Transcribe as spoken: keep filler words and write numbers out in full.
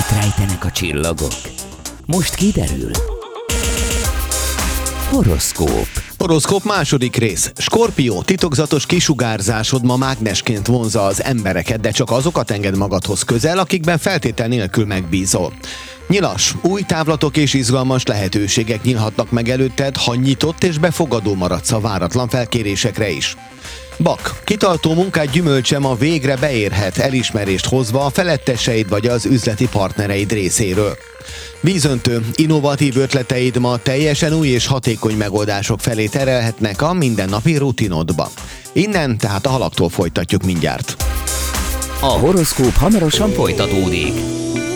rejtenek a csillagok? Most kiderül. Horoszkóp. Horoszkóp második rész. Skorpió, titokzatos kisugárzásod ma mágnesként vonzza az embereket, de csak azokat enged magadhoz közel, akikben feltétel nélkül megbízol. Nyilas, új távlatok és izgalmas lehetőségek nyílhatnak meg előtted, ha nyitott és befogadó maradsz a váratlan felkérésekre is. Bak, kitartó munkád gyümölcse ma végre beérhet, elismerést hozva a feletteseid vagy az üzleti partnereid részéről. Vízöntő, innovatív ötleteid ma teljesen új és hatékony megoldások felé terelhetnek a mindennapi rutinodba. Innen tehát a halaktól folytatjuk mindjárt. A horoszkóp hamarosan folytatódik.